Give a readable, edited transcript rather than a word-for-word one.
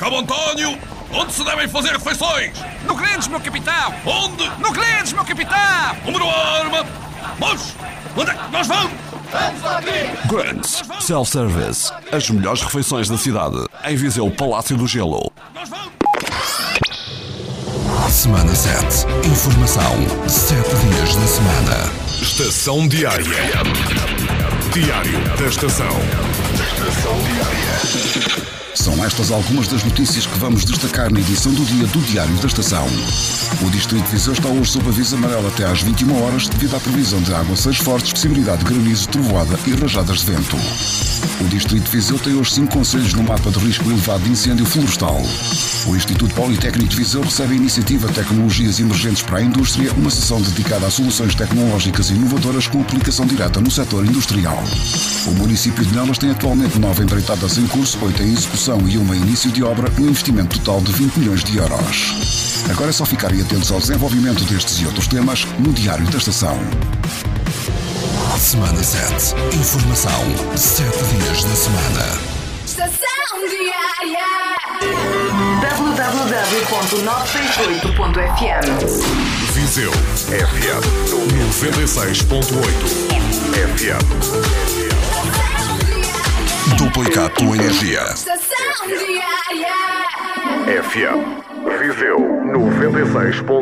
Cabo António, onde se devem fazer refeições? No Grandes, meu capitão! Onde? No Grandes, meu capitão! Número arma! Mas, onde é que nós vamos? Grants Self-Service. As melhores refeições da cidade. Em Viseu, Palácio do Gelo. Nós vamos! Semana 7. Informação. 7 dias da semana. Estação Diária. Diário da Estação. São estas algumas das notícias que vamos destacar na edição do dia do Diário da Estação. O Distrito de Viseu está hoje sob aviso amarelo até às 21 horas devido à previsão de aguaceiros fortes, possibilidade de granizo, trovoada e rajadas de vento. O Distrito de Viseu tem hoje 5 concelhos no mapa de risco elevado de incêndio florestal. O Instituto Politécnico de Viseu recebe a iniciativa Tecnologias Emergentes para a Indústria, uma sessão dedicada a soluções tecnológicas inovadoras com aplicação direta no setor industrial. O município de Nelas tem atualmente 9 empreitadas em curso, 8 em execução e uma em início de obra, um investimento total de 20 milhões de euros. Agora é só ficarem atentos ao desenvolvimento destes e outros temas no Diário da Estação. Semana 7. Informação. 7 dias da semana. Estação Diária. www.968.fm. Viseu FM 96.8 FM. Duplica a tua energia. Estação Diária. FM Viseu 96.8